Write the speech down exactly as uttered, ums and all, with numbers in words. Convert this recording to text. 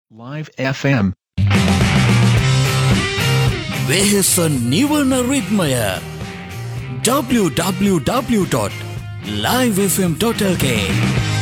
Live F M. වෙහෙස නිවන රිද්මය w w w dot live f m dot l k